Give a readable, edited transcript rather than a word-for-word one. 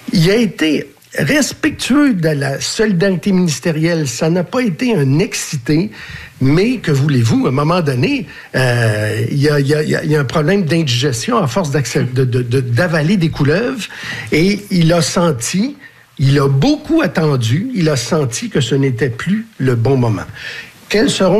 Il a été respectueux de la solidarité ministérielle. Ça n'a pas été un excité, mais que voulez-vous, à un moment donné, il y a un problème d'indigestion à force d'avaler des couleuvres, et il a beaucoup attendu, il a senti que ce n'était plus le bon moment. Quels seront